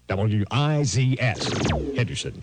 WIZS, Henderson.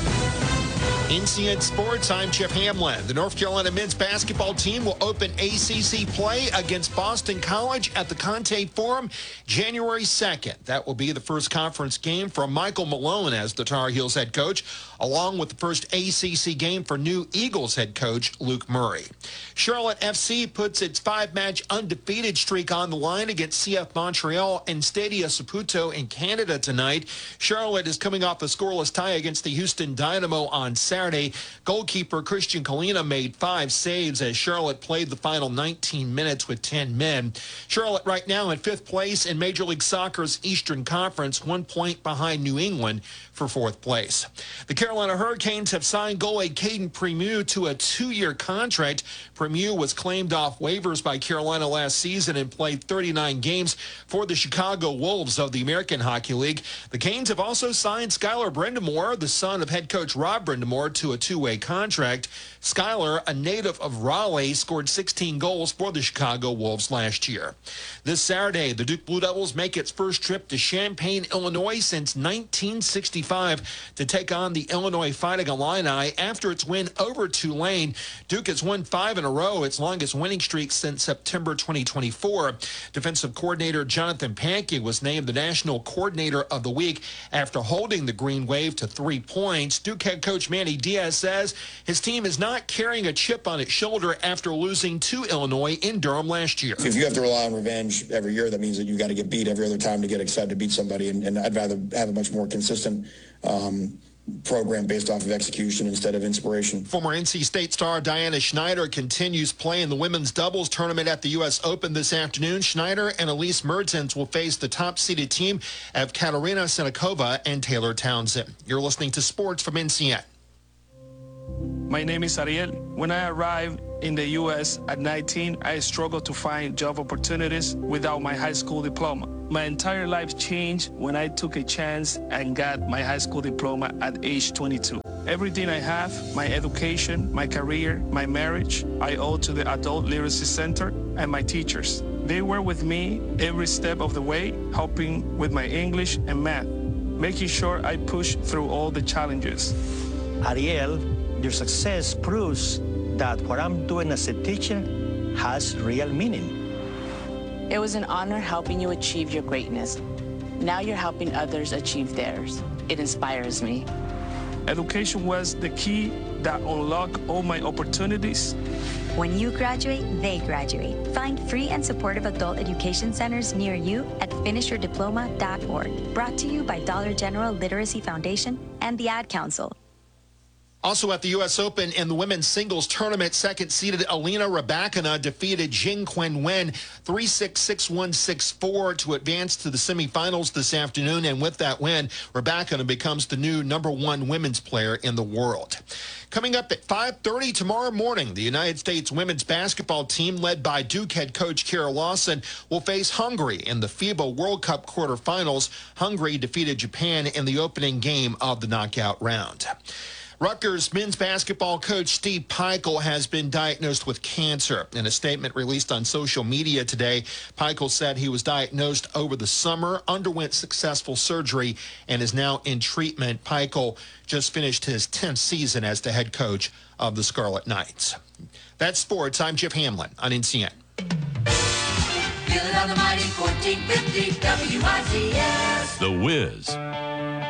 NCN Sports, I'm Jeff Hamlin. The North Carolina men's basketball team will open ACC play against Boston College at the Conte Forum January 2nd. That will be the first conference game for Michael Malone as the Tar Heels head coach, along with the first ACC game for new Eagles head coach Luke Murray. Charlotte FC puts its 5-match undefeated streak on the line against CF Montreal in Stadia Saputo in Canada tonight. Charlotte is coming off a scoreless tie against the Houston Dynamo on Saturday. Goalkeeper Christian Colina made 5 saves as Charlotte played the final 19 minutes with 10 men. Charlotte right now in 5th place in Major League Soccer's Eastern Conference, 1 point behind New England for 4th place. The Carolina Hurricanes have signed goalie Caden Primieux to a 2-year contract. Primieux was claimed off waivers by Carolina last season and played 39 games for the Chicago Wolves of the American Hockey League. The Canes have also signed Skylar Brindamore, the son of head coach Rob Brindamore, to a 2-way contract. Skylar, a native of Raleigh, scored 16 goals for the Chicago Wolves last year. This Saturday, the Duke Blue Devils make its first trip to Champaign, Illinois since 1965 to take on the Illinois Fighting Illini after its win over Tulane. Duke has won 5 in a row, its longest winning streak since September 2024. Defensive coordinator Jonathan Pankey was named the National Coordinator of the Week after holding the Green Wave to 3 points. Duke head coach Manny Diaz says his team is not carrying a chip on its shoulder after losing to Illinois in Durham last year. If you have to rely on revenge every year, that means that you got to get beat every other time to get excited to beat somebody, and I'd rather have a much more consistent program based off of execution instead of inspiration. Former NC State star Diana Schneider continues play in the women's doubles tournament at the U.S. Open this afternoon. Schneider and Elise Mertens will face the top-seeded team of Katarina Senikova and Taylor Townsend. You're listening to Sports from NCN. My name is Ariel. When I arrived in the U.S. at 19, I struggled to find job opportunities without my high school diploma. My entire life changed when I took a chance and got my high school diploma at age 22. Everything I have, my education, my career, my marriage, I owe to the Adult Literacy Center and my teachers. They were with me every step of the way, helping with my English and math, making sure I pushed through all the challenges. Ariel, your success proves that what I'm doing as a teacher has real meaning. It was an honor helping you achieve your greatness. Now you're helping others achieve theirs. It inspires me. Education was the key that unlocked all my opportunities. When you graduate, they graduate. Find free and supportive adult education centers near you at finishyourdiploma.org. Brought to you by Dollar General Literacy Foundation and the Ad Council. Also at the U.S. Open in the women's singles tournament, second-seeded Alina Rybakina defeated Jing Qinwen 3-6, 6-1, 6-4 to advance to the semifinals this afternoon. And with that win, Rybakina becomes the new #1 women's player in the world. Coming up at 5:30 tomorrow morning, the United States women's basketball team, led by Duke head coach Kara Lawson, will face Hungary in the FIBA World Cup quarterfinals. Hungary defeated Japan in the opening game of the knockout round. Rutgers men's basketball coach Steve Pikiell has been diagnosed with cancer. In a statement released on social media today, Pikiell said he was diagnosed over the summer, underwent successful surgery, and is now in treatment. Pikiell just finished his 10th season as the head coach of the Scarlet Knights. That's sports. I'm Jeff Hamlin on NCN. Feel it on the mighty 1450 WIZS. The Wiz.